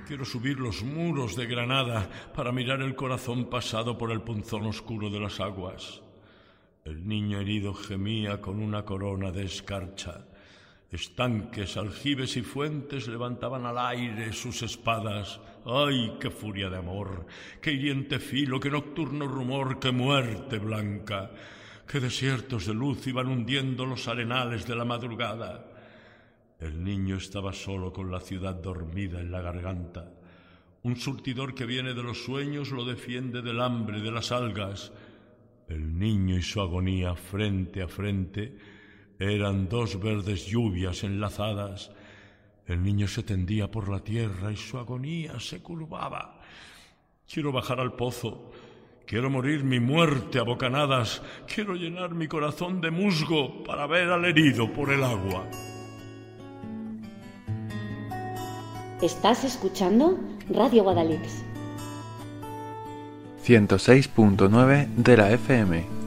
Quiero subir los muros de Granada para mirar el corazón pasado por el punzón oscuro de las aguas. El niño herido gemía con una corona de escarcha. Estanques, aljibes y fuentes levantaban al aire sus espadas. ¡Ay, qué furia de amor! ¡Qué hiriente filo! ¡Qué nocturno rumor! ¡Qué muerte blanca! ¡Qué desiertos de luz iban hundiendo los arenales de la madrugada! El niño estaba solo con la ciudad dormida en la garganta. Un surtidor que viene de los sueños lo defiende del hambre, de las algas. El niño y su agonía frente a frente eran dos verdes lluvias enlazadas. El niño se tendía por la tierra y su agonía se curvaba. Quiero bajar al pozo. Quiero morir mi muerte a bocanadas. Quiero llenar mi corazón de musgo para ver al herido por el agua. ¿Estás escuchando Radio Guadalix? 106.9 de la FM.